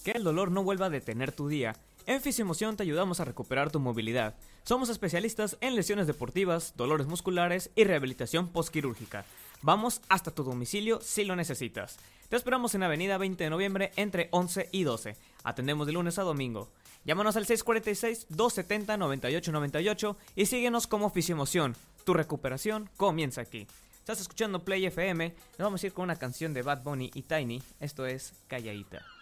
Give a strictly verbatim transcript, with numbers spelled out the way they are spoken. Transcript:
Que el dolor no vuelva a detener tu día. En Fisioemoción te ayudamos a recuperar tu movilidad. Somos especialistas en lesiones deportivas, dolores musculares y rehabilitación postquirúrgica. Vamos hasta tu domicilio si lo necesitas. Te esperamos en Avenida veinte de noviembre entre once y doce. Atendemos de lunes a domingo. Llámanos al seis cuatro seis, dos siete cero, nueve ocho nueve ocho y síguenos como Fisioemoción. Tu recuperación comienza aquí. Estás escuchando Play F M. Nos vamos a ir con una canción de Bad Bunny y Tiny. Esto es Calladita.